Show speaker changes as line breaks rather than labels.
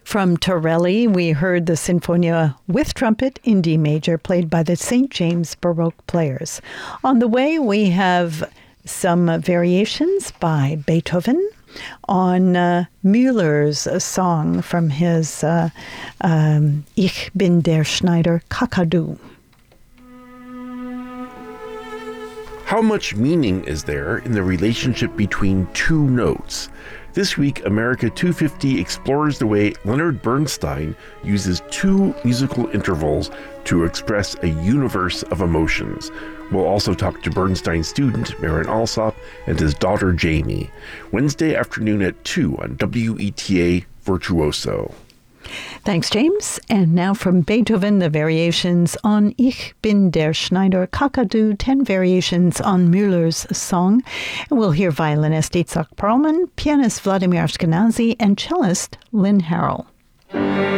From Torelli, we heard the Sinfonia with trumpet in D major, played by the St. James Baroque Players. On the way, we have some variations by Beethoven on Müller's song from his Ich bin der Schneider Kakadu.
How much meaning is there in the relationship between two notes? This week, America 250 explores the way Leonard Bernstein uses two musical intervals to express a universe of emotions. We'll also talk to Bernstein's student, Marin Alsop, and his daughter, Jamie. Wednesday afternoon at 2 on WETA Virtuoso.
Thanks, James. And now from Beethoven, the variations on Ich bin der Schneider Kakadu, 10 variations on Müller's song. And we'll hear violinist Itzhak Perlman, pianist Vladimir Ashkenazy, and cellist Lynn Harrell.